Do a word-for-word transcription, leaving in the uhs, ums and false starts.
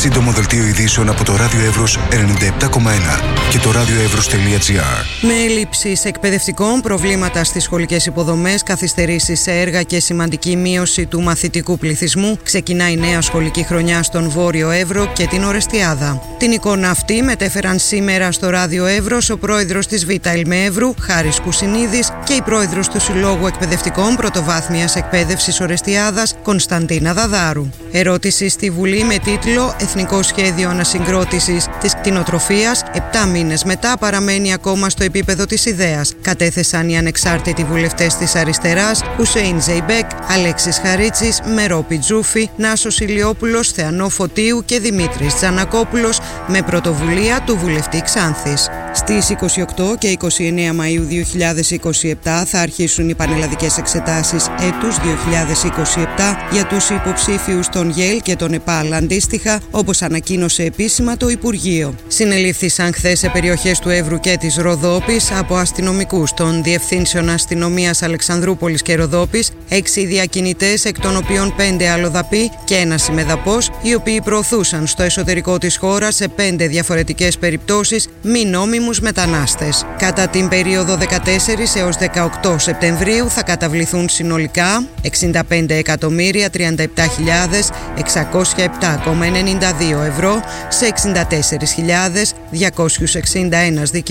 Σύντομο δελτίο ειδήσεων από το Ράδιο Εύρος ενενήντα επτά κόμμα ένα και το radioevros τελεία gr. Με έλλειψεις εκπαιδευτικών, προβλήματα στις σχολικές υποδομές, καθυστερήσεις σε έργα και σημαντική μείωση του μαθητικού πληθυσμού, ξεκινάει νέα σχολική χρονιά στον Βόρειο Εύρο και την Ορεστιάδα. Την εικόνα αυτή μετέφεραν σήμερα στο Ράδιο Εύρος ο πρόεδρος της Β' Ελμεεύρου, Χάρης Κουσινίδης, και η πρόεδρος του Συλλόγου Εκπαιδευτικών Πρωτοβάθμιας Εκπαίδευσης Ορεστιάδας, Κωνσταντίνα Δαδάρου. Ερώτηση στη Βουλή με τίτλο «Εθνικό Σχέδιο Ανασυγκρότησης της Κτηνοτροφίας, επτά μήνες μετά παραμένει ακόμα στο επίπεδο της ιδέας», κατέθεσαν οι ανεξάρτητοι βουλευτές της Αριστεράς, Χουσέιν Ζεϊμπέκ, Αλέξης Χαρίτσης, Μερόπη Τζούφη, Νάσος Ηλιόπουλος, Θεανό Φωτίου και Δημήτρης Τζανακόπουλος, με πρωτοβουλία του βουλευτή Ξάνθης. Στις είκοσι οκτώ και είκοσι εννέα Μαΐου δύο χιλιάδες είκοσι επτά θα αρχίσουν οι πανελλαδικές εξετάσεις έτους δύο χιλιάδες είκοσι επτά για τους υποψήφιους των ΓΕΛ και των ΕΠΑΛ αντίστοιχα, όπως ανακοίνωσε επίσημα το Υπουργείο. Συνελήφθησαν χθες σε περιοχές του Εύρου και της Ροδόπης από αστυνομικούς των Διευθύνσεων Αστυνομίας Αλεξανδρούπολης και Ροδόπης έξι διακινητές, εκ των οποίων πέντε αλλοδαποί και ένας ημεδαπός, οι οποίοι προωθούσαν στο εσωτερικό της χώρας σε πέντε διαφορετικές περιπτώσεις μη νόμιμους μετανάστες. Κατά την περίοδο δεκατέσσερις έως δεκαοκτώ Σεπτεμβρίου θα καταβληθούν συνολικά εξήντα πέντε εκατομμύρια τριάντα επτά χιλιάδες εξακόσια επτά κόμμα ενενήντα δύο ευρώ σε εξήντα τέσσερις χιλιάδες διακόσιους εξήντα ένα δικαιούχους